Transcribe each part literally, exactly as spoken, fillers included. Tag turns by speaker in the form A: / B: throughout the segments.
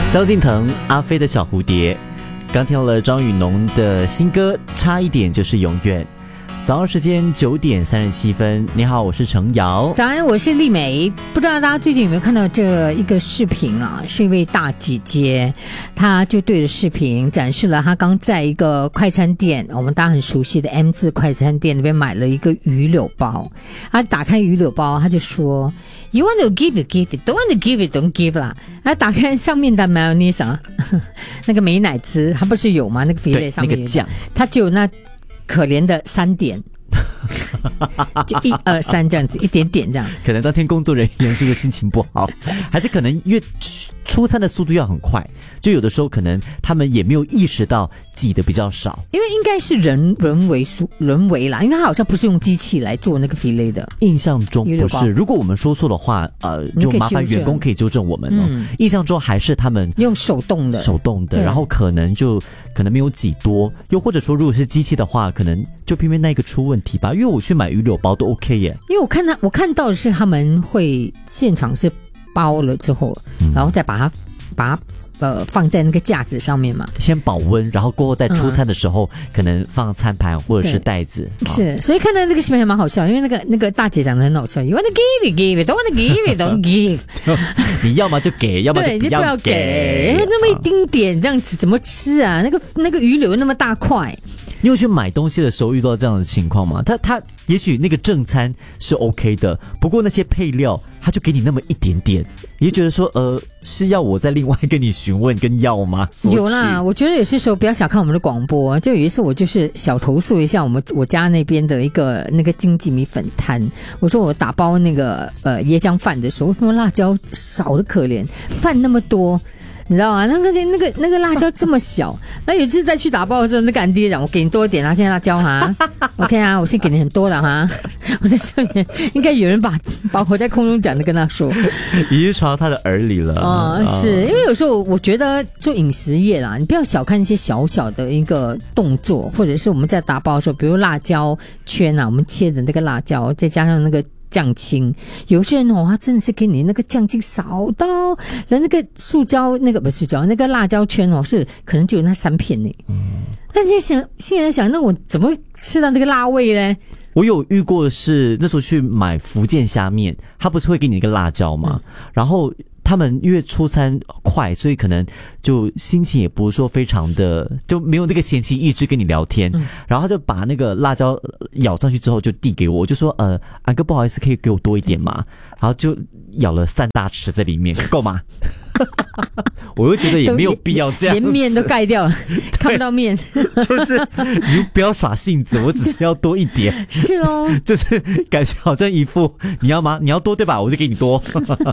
A: 萧敬腾、阿飞的小蝴蝶，刚听到了张雨农的新歌《差一点就是永远》。早上时间九点三十七分，你好，我是程瑶。
B: 早安，我是丽美。不知道大家最近有没有看到这一个视频啊？是一位大姐姐，她就对着视频展示了她刚在一个快餐店，我们大家很熟悉的 M 字快餐店那边买了一个鱼柳包。她打开鱼柳包，她就说 You want to give it, give it. Don't want to give it, don't give 啦。她打开上面的 mayonnaise 啊，那个美乃滋，它不是有吗？那个肥类上面有
A: 那个酱，
B: 它只有那可怜的三点。就一二三这样子，一点点这样。
A: 可能当天工作人员是不是心情不好，还是可能因为出餐的速度要很快，就有的时候可能他们也没有意识到挤的比较少，
B: 因为应该是人人为人为啦，因为他好像不是用机器来做那个filet的，
A: 印象中不是。如果我们说错的话，呃，就麻烦员工可以纠正我们哦。嗯、印象中还是他们
B: 用手动的，
A: 手动的，然后可能就可能没有挤多，又或者说如果是机器的话，可能就偏偏那个出问题吧。因为我去买鱼柳包都 OK 耶，
B: 因为我看他我看到的是他们会现场是包了之后，嗯、然后再把它把它。呃，放在那个架子上面嘛，
A: 先保温，然后过后在出餐的时候、嗯、可能放餐盘或者是袋子。
B: 是，所以看到那个视频还蛮好笑，因为那个那个大姐讲得很好笑。You want to give it, give it, don't want to give it, don't give 。
A: 你要么就给，要么就不要给。
B: 对，你不要给，那么一丁点这样子怎么吃啊？那个那个鱼柳那么大块。
A: 你有去买东西的时候遇到这样的情况吗？他他也许那个正餐是 OK 的，不过那些配料他就给你那么一点点，你就觉得说呃是要我再另外跟你询问跟要吗？
B: 有啦，我觉得有些时候不要小看我们的广播。就有一次我就是小投诉一下我们我家那边的一个那个经济米粉摊，我说我打包那个呃椰浆饭的时候，说辣椒少得可怜，饭那么多。你知道吗？那个那个那个辣椒这么小，那有一次再去打包的时候，那个安迪讲我给你多一点啊，现在辣椒哈 ，OK 啊，我先给你很多了哈。我在这边应该有人把把我在空中讲的跟他说，
A: 已经传到他的耳里了。
B: 哦，是因为有时候我觉得做饮食业啦，你不要小看一些小小的一个动作，或者是我们在打包的时候，比如辣椒圈啊，我们切的那个辣椒，再加上那个。酱青，有些人哦，他真的是给你那个酱青少到，然后那个塑胶那个不是塑胶，那个辣椒圈哦，是可能就有那三片呢。嗯，那你想，现在想，那我怎么吃到那个辣味呢？
A: 我有遇过的是那时候去买福建虾面，他不是会给你一个辣椒吗？嗯、然后。他们因为出餐快，所以可能就心情也不是说非常的，就没有那个闲情逸致跟你聊天。嗯、然后他就把那个辣椒咬上去之后就递给我，我就说呃，安哥不好意思，可以给我多一点吗？然后就咬了三大匙在里面，够吗？我又觉得也没有必要这样子，
B: 连面都盖掉了，看不到面。
A: 就是你不要耍性子，我只是要多一点。
B: 是哦，
A: 就是感觉好像一副你要吗？你要多对吧？我就给你多。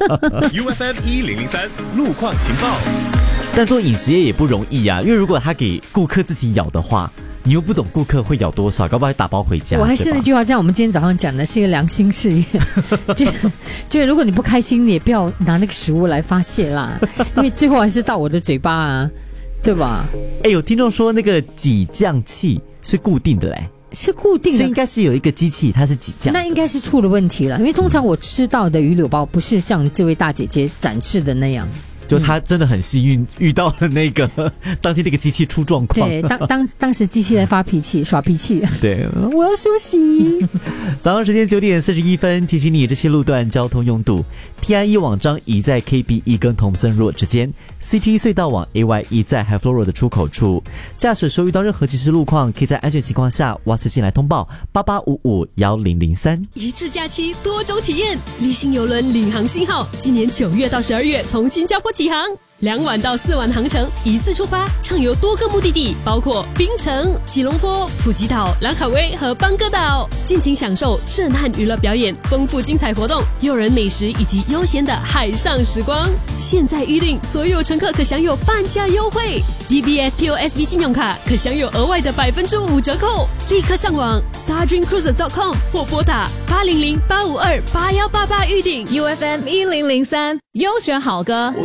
C: U F M 一零零三路况情报。
A: 但做饮食业也不容易啊，因为如果他给顾客自己咬的话。你又不懂顾客会咬多少，搞不好打包回家。
B: 我还是那句话，像我们今天早上讲的是一个良心事业，就就如果你不开心，你也不要拿那个食物来发泄啦，因为最后还是到我的嘴巴啊，对吧？
A: 哎，有听众说那个挤酱器是固定的嘞，
B: 是固定的，
A: 所以应该是有一个机器，它是挤酱。
B: 那应该是出了问题了，因为通常我吃到的鱼柳包不是像这位大姐姐展示的那样。
A: 就他真的很幸运遇到了那个当天那个机器出状况。
B: 对，当当当时机器在发脾气耍脾气。
A: 对，我要休息。早上时间九点四十一分，提醒你这些路段交通拥堵。P I E 网张移在 K B 一跟同森若之间 ，C T 隧道往 A Y 一在 High Floor 的出口处。驾驶时候遇到任何即时路况，可以在安全情况下 WhatsApp 进来通报八八五五一零零三。
D: 一次假期多种体验，立信邮轮领航信号，今年九月到十二月从新加坡起航。两晚到四晚航程，一次出发，畅游多个目的地，包括槟城、吉隆坡、普吉岛、兰卡威和邦哥岛，尽情享受震撼娱乐表演、丰富精彩活动、诱人美食以及悠闲的海上时光。现在预订，所有乘客可享有半价优惠 ，D B S P O S B 信用卡可享有额外的百分之五折扣。立刻上网 star dream cruises dot com 或拨打八零零八五二八幺八八预订。
E: U F M 一零零三优选好歌。